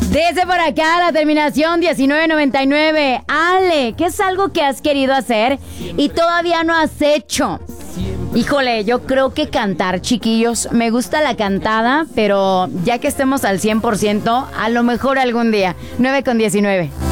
Dice por acá la terminación 1999. Ale, ¿qué es algo que has querido hacer y todavía no has hecho? Híjole, yo creo que cantar, chiquillos. Me gusta la cantada, pero ya que estemos al 100%, a lo mejor algún día. 9:19.